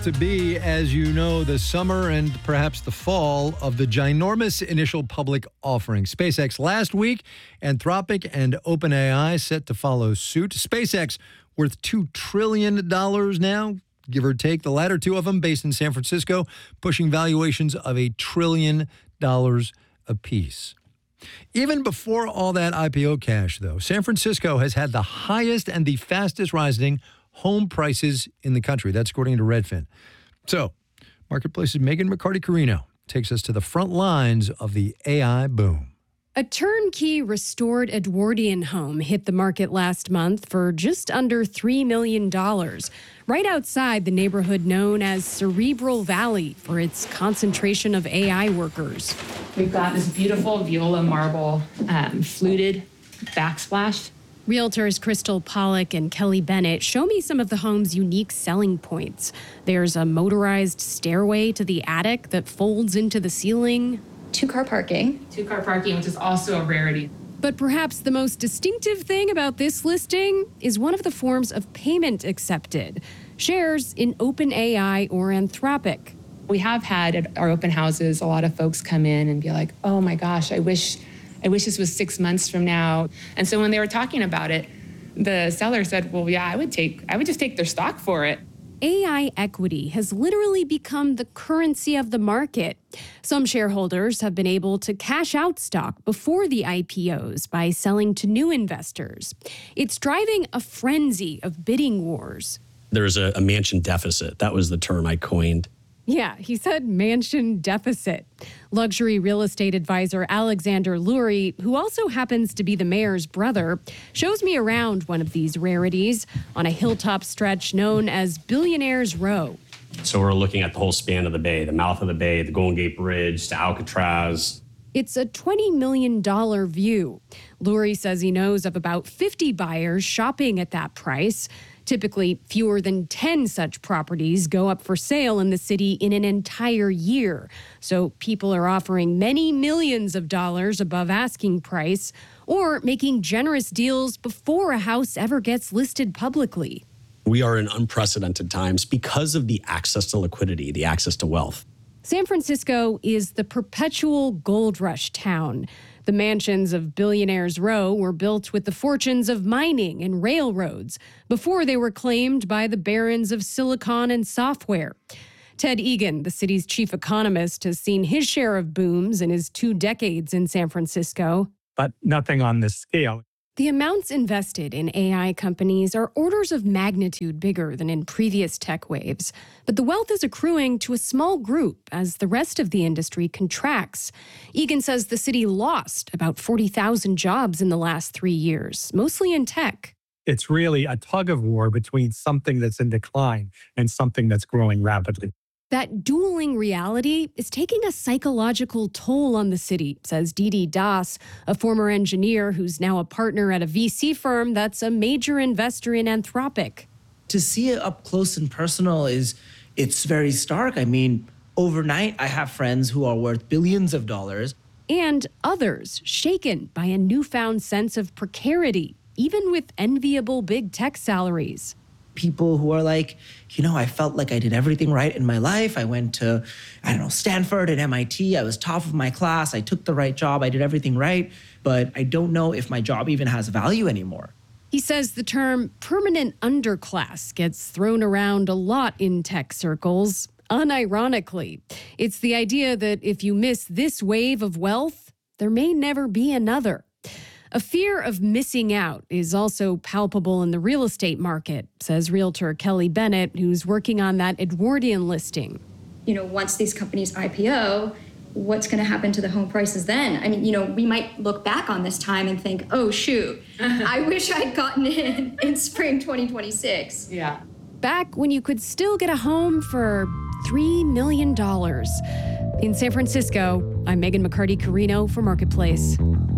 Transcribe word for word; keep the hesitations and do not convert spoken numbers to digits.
to be, as you know, the summer and perhaps the fall of the ginormous initial public offering. SpaceX last week, Anthropic and OpenAI set to follow suit. SpaceX worth two trillion dollars now, give or take. The latter two of them based in San Francisco, pushing valuations of a trillion dollars apiece. Even before all that I P O cash, though, San Francisco has had the highest and the fastest rising home prices in the country. That's according to Redfin. So, Marketplace's Megan McCarty-Carino takes us to the front lines of the A I boom. A turnkey restored Edwardian home hit the market last month for just under three million dollars, right outside the neighborhood known as Cerebral Valley for its concentration of A I workers. We've got this beautiful viola marble um, fluted backsplash. Realtors Crystal Pollock and Kelly Bennett show me some of the home's unique selling points. There's a motorized stairway to the attic that folds into the ceiling. Two-car parking. Two-car parking, which is also a rarity. But perhaps the most distinctive thing about this listing is one of the forms of payment accepted, shares in OpenAI or Anthropic. We have had at our open houses a lot of folks come in and be like, oh my gosh, I wish I wish this was six months from now. And so when they were talking about it, the seller said, well, yeah, I would take, I would just take their stock for it. A I equity has literally become the currency of the market. Some shareholders have been able to cash out stock before the I P Os by selling to new investors. It's driving a frenzy of bidding wars. There's a, a mansion deficit. That was the term I coined. Yeah, he said mansion deficit. Luxury real estate advisor Alexander Lurie, who also happens to be the mayor's brother, shows me around one of these rarities on a hilltop stretch known as Billionaires Row. So we're looking at the whole span of the bay, the mouth of the bay, the Golden Gate Bridge to Alcatraz. It's a twenty million dollars view. Lurie says he knows of about fifty buyers shopping at that price. Typically, fewer than ten such properties go up for sale in the city in an entire year. So people are offering many millions of dollars above asking price or making generous deals before a house ever gets listed publicly. We are in unprecedented times because of the access to liquidity, the access to wealth. San Francisco is the perpetual gold rush town. The mansions of Billionaires Row were built with the fortunes of mining and railroads before they were claimed by the barons of silicon and software. Ted Egan, the city's chief economist, has seen his share of booms in his two decades in San Francisco. But nothing on this scale. The amounts invested in A I companies are orders of magnitude bigger than in previous tech waves. But the wealth is accruing to a small group as the rest of the industry contracts. Egan says the city lost about forty thousand jobs in the last three years, mostly in tech. It's really a tug of war between something that's in decline and something that's growing rapidly. That dueling reality is taking a psychological toll on the city, says Didi Das, a former engineer who's now a partner at a V C firm that's a major investor in Anthropic. To see it up close and personal is, it's very stark. I mean, overnight, I have friends who are worth billions of dollars. And others shaken by a newfound sense of precarity, even with enviable big tech salaries. People who are like, you know, I felt like I did everything right in my life. I went to, I don't know, Stanford and M I T. I was top of my class. I took the right job. I did everything right. But I don't know if my job even has value anymore. He says the term permanent underclass gets thrown around a lot in tech circles, unironically. It's the idea that if you miss this wave of wealth, there may never be another. A fear of missing out is also palpable in the real estate market, says realtor Kelly Bennett, who's working on that Edwardian listing. You know, once these companies I P O, what's going to happen to the home prices then? I mean, you know, we might look back on this time and think, oh, shoot, I wish I'd gotten in in spring twenty twenty-six. Yeah. Back when you could still get a home for three million dollars. In San Francisco, I'm Megan McCarty-Carino for Marketplace.